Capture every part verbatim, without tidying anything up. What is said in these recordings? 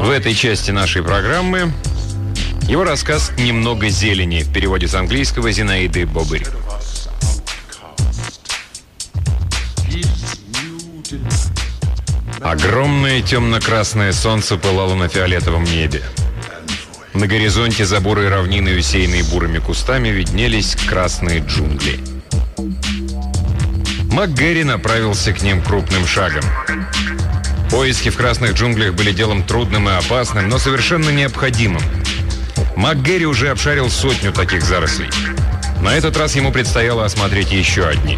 В этой части нашей программы его рассказ «Немного зелени» в переводе с английского Зинаиды Бобырь. Огромное темно-красное солнце пылало на фиолетовом небе. На горизонте за бурой равниной, усеянной бурыми кустами, виднелись красные джунгли. МакГэри направился к ним крупным шагом. Поиски в красных джунглях были делом трудным и опасным, но совершенно необходимым. МакГэри уже обшарил сотню таких зарослей. На этот раз ему предстояло осмотреть еще одни.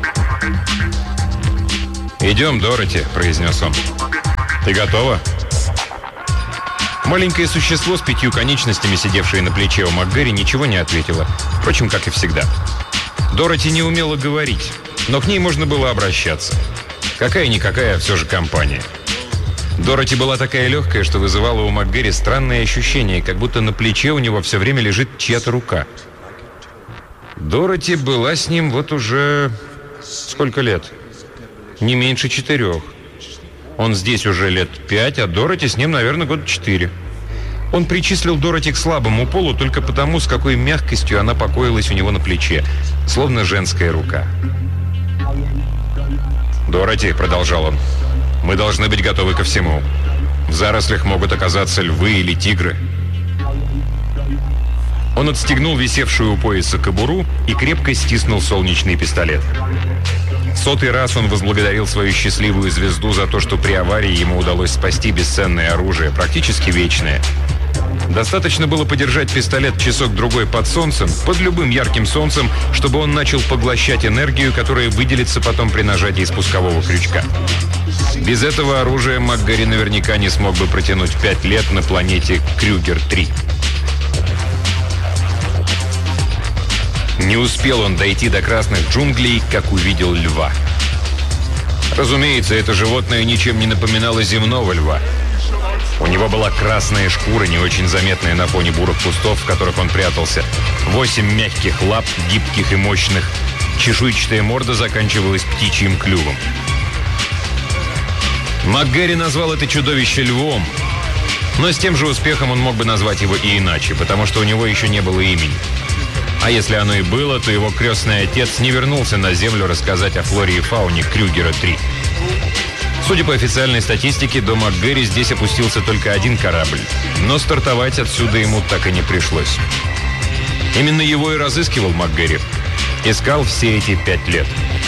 «Идем, Дороти», — произнес он. «Ты готова?» Маленькое существо с пятью конечностями, сидевшее на плече у МакГэри, ничего не ответило. Впрочем, как и всегда. Дороти не умела говорить, но к ней можно было обращаться. Какая-никакая, а все же компания. Дороти была такая легкая, что вызывала у МакГэри странное ощущение, как будто на плече у него все время лежит чья-то рука. Дороти была с ним вот уже... сколько лет? Не меньше четырех. Он здесь уже лет пять, а Дороти с ним, наверное, год четыре. Он причислил Дороти к слабому полу только потому, с какой мягкостью она покоилась у него на плече, словно женская рука. «Дороти», — продолжал он, — «мы должны быть готовы ко всему. В зарослях могут оказаться львы или тигры». Он отстегнул висевшую у пояса кобуру и крепко стиснул солнечный пистолет. Сотый раз он возблагодарил свою счастливую звезду за то, что при аварии ему удалось спасти бесценное оружие, практически вечное. Достаточно было подержать пистолет часок-другой под солнцем, под любым ярким солнцем, чтобы он начал поглощать энергию, которая выделится потом при нажатии спускового крючка. Без этого оружия МакГэри наверняка не смог бы протянуть пять лет на планете Крюгер три. Не успел он дойти до красных джунглей, как увидел льва. Разумеется, это животное ничем не напоминало земного льва. У него была красная шкура, не очень заметная на фоне бурых кустов, в которых он прятался. Восемь мягких лап, гибких и мощных. Чешуйчатая морда заканчивалась птичьим клювом. МакГэри назвал это чудовище львом, но с тем же успехом он мог бы назвать его и иначе, потому что у него еще не было имени. А если оно и было, то его крестный отец не вернулся на Землю рассказать о флоре и фауне Крюгера три. Судя по официальной статистике, до МакГэри здесь опустился только один корабль, но стартовать отсюда ему так и не пришлось. Именно его и разыскивал МакГэри. Искал все эти пять лет.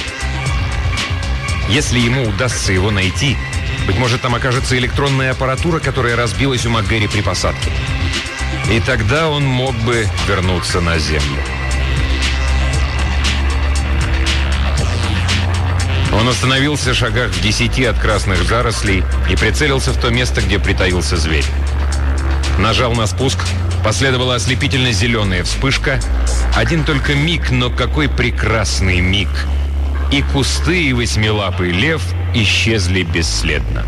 Если ему удастся его найти, быть может, там окажется электронная аппаратура, которая разбилась у МакГэри при посадке. И тогда он мог бы вернуться на Землю. Он остановился в шагах в десяти от красных зарослей и прицелился в то место, где притаился зверь. Нажал на спуск, последовала ослепительно зеленая вспышка. Один только миг, но какой прекрасный миг! И кусты, и восьмилапый лев исчезли бесследно.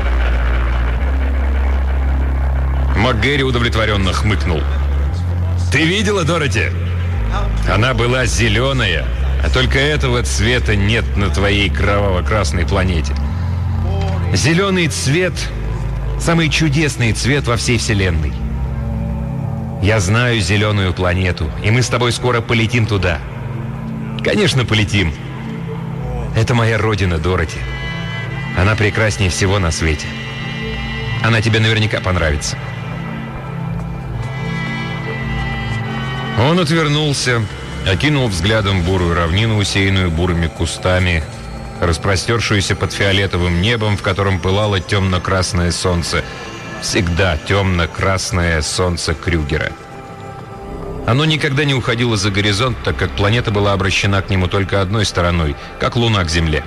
МакГэри удовлетворенно хмыкнул. «Ты видела, Дороти? Она была зеленая, а только этого цвета нет на твоей кроваво-красной планете. Зеленый цвет – самый чудесный цвет во всей Вселенной. Я знаю зеленую планету, и мы с тобой скоро полетим туда. Конечно, полетим. Это моя родина, Дороти. Она прекраснее всего на свете. Она тебе наверняка понравится». Он отвернулся, окинул взглядом бурую равнину, усеянную бурыми кустами, распростершуюся под фиолетовым небом, в котором пылало темно-красное солнце. Всегда темно-красное солнце Крюгера. Оно никогда не уходило за горизонт, так как планета была обращена к нему только одной стороной, как Луна к Земле.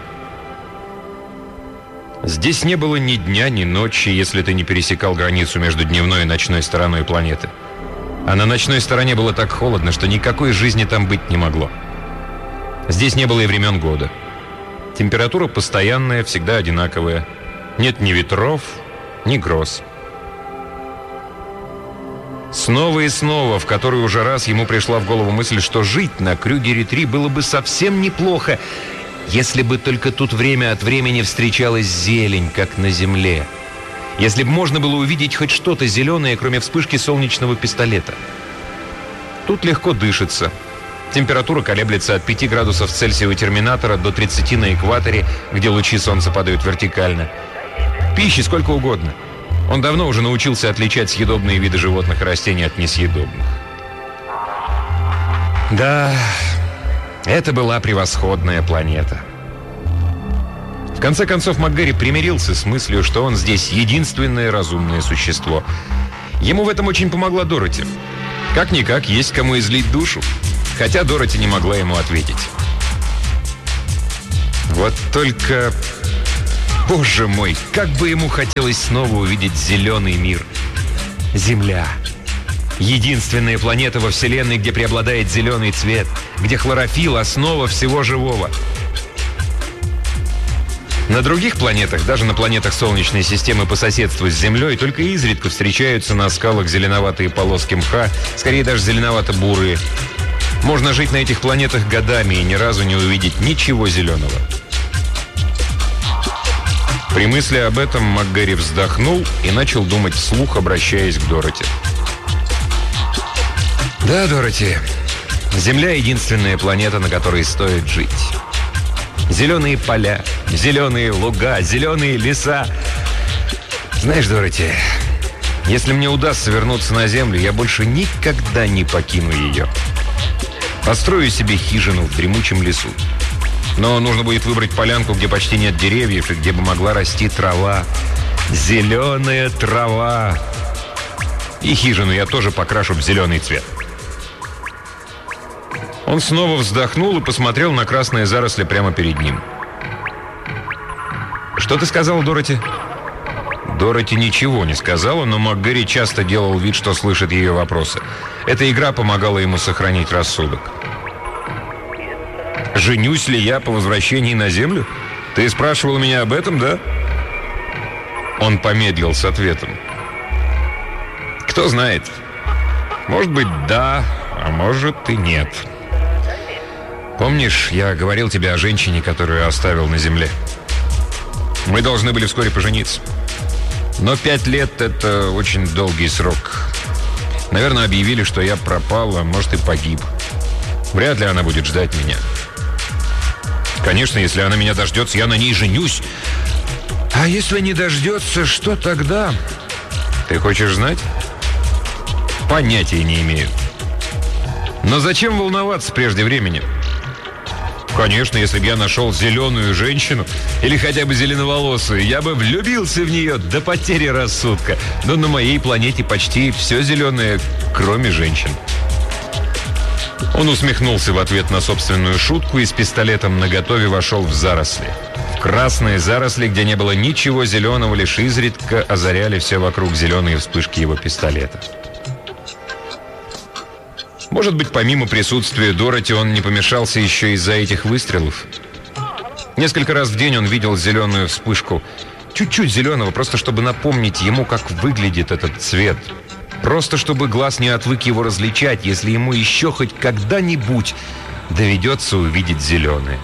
Здесь не было ни дня, ни ночи, если ты не пересекал границу между дневной и ночной стороной планеты. А на ночной стороне было так холодно, что никакой жизни там быть не могло. Здесь не было и времен года. Температура постоянная, всегда одинаковая. Нет ни ветров, ни гроз. Снова и снова, в который уже раз ему пришла в голову мысль, что жить на Крюгере три было бы совсем неплохо, если бы только тут время от времени встречалась зелень, как на Земле. Если бы можно было увидеть хоть что-то зеленое, кроме вспышки солнечного пистолета. Тут легко дышится. Температура колеблется от пяти градусов Цельсия у терминатора до тридцати на экваторе, где лучи солнца падают вертикально. Пищи сколько угодно. Он давно уже научился отличать съедобные виды животных и растений от несъедобных. Да, это была превосходная планета. В конце концов, МакГэри примирился с мыслью, что он здесь единственное разумное существо. Ему в этом очень помогла Дороти. Как-никак, есть кому излить душу. Хотя Дороти не могла ему ответить. Вот только... Боже мой, как бы ему хотелось снова увидеть зеленый мир. Земля. Единственная планета во Вселенной, где преобладает зеленый цвет, где хлорофилл – основа всего живого. На других планетах, даже на планетах Солнечной системы по соседству с Землей, только изредка встречаются на скалах зеленоватые полоски мха, скорее даже зеленовато-бурые. Можно жить на этих планетах годами и ни разу не увидеть ничего зеленого. При мысли об этом МакГэри вздохнул и начал думать вслух, обращаясь к Дороти. Да, Дороти, Земля — единственная планета, на которой стоит жить. Зеленые поля, зеленые луга, зеленые леса. Знаешь, Дороти, если мне удастся вернуться на Землю, я больше никогда не покину ее. Построю себе хижину в дремучем лесу. Но нужно будет выбрать полянку, где почти нет деревьев и где бы могла расти трава. Зеленая трава. И хижину я тоже покрашу в зеленый цвет. Он снова вздохнул и посмотрел на красные заросли прямо перед ним. «Что ты сказала, Дороти?» Дороти ничего не сказала, но МакГэри часто делал вид, что слышит ее вопросы. Эта игра помогала ему сохранить рассудок. «Женюсь ли я по возвращении на Землю? Ты спрашивал меня об этом, да?» Он помедлил с ответом. «Кто знает. Может быть, да, а может и нет. Помнишь, я говорил тебе о женщине, которую оставил на Земле? Мы должны были вскоре пожениться. Но пять лет — это очень долгий срок. Наверное, объявили, что я пропал, а может и погиб. Вряд ли она будет ждать меня. Конечно, если она меня дождется, я на ней женюсь. А если не дождется, что тогда? Ты хочешь знать? Понятия не имею. Но зачем волноваться прежде времени? Конечно, если бы я нашел зеленую женщину или хотя бы зеленоволосую, я бы влюбился в нее до потери рассудка. Но на моей планете почти все зеленое, кроме женщин. Он усмехнулся в ответ на собственную шутку и с пистолетом наготове вошел в заросли. В красные заросли, где не было ничего зеленого, лишь изредка озаряли все вокруг зеленые вспышки его пистолета. Может быть, помимо присутствия Дороти, он не помешался еще из-за этих выстрелов. Несколько раз в день он видел зеленую вспышку. Чуть-чуть зеленого, просто чтобы напомнить ему, как выглядит этот цвет. Просто чтобы глаз не отвык его различать, если ему еще хоть когда-нибудь доведется увидеть зеленое.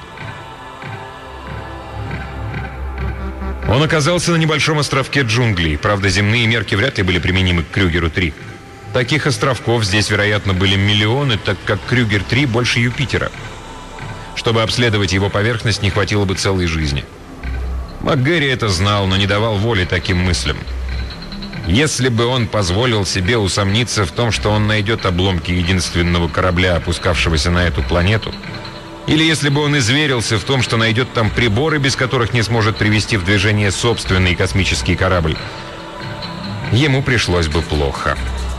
Он оказался на небольшом островке джунглей. Правда, земные мерки вряд ли были применимы к Крюгеру три. Таких островков здесь, вероятно, были миллионы, так как Крюгер три больше Юпитера. Чтобы обследовать его поверхность, не хватило бы целой жизни. МакГэри это знал, но не давал воли таким мыслям. Если бы он позволил себе усомниться в том, что он найдет обломки единственного корабля, опускавшегося на эту планету, или если бы он изверился в том, что найдет там приборы, без которых не сможет привести в движение собственный космический корабль, ему пришлось бы плохо.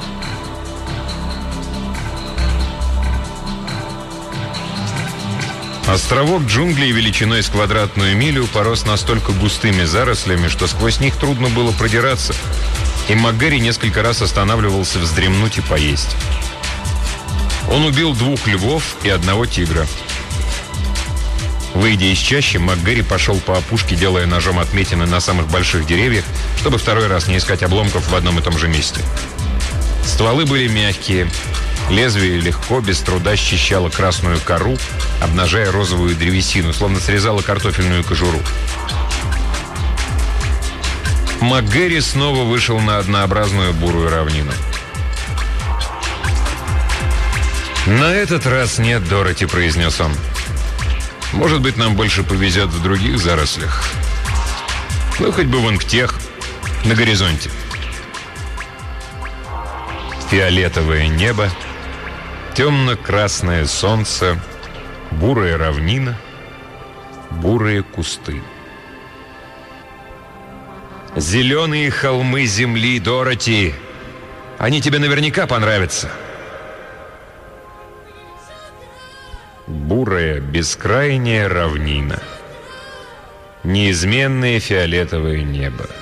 Островок джунглей величиной с квадратную милю порос настолько густыми зарослями, что сквозь них трудно было продираться, и МакГэри несколько раз останавливался вздремнуть и поесть. Он убил двух львов и одного тигра. Выйдя из чащи, МакГэри пошел по опушке, делая ножом отметины на самых больших деревьях, чтобы второй раз не искать обломков в одном и том же месте. Стволы были мягкие. Лезвие легко, без труда счищало красную кору, обнажая розовую древесину, словно срезало картофельную кожуру. МакГэри снова вышел на однообразную бурую равнину. «На этот раз нет, Дороти», — произнес он. «Может быть, нам больше повезет в других зарослях. Ну, хоть бы вон к тех, на горизонте». Фиолетовое небо, темно-красное солнце, бурая равнина, бурые кусты. «Зеленые холмы земли, Дороти! Они тебе наверняка понравятся!» Бурая, бескрайняя равнина. Неизменное фиолетовое небо.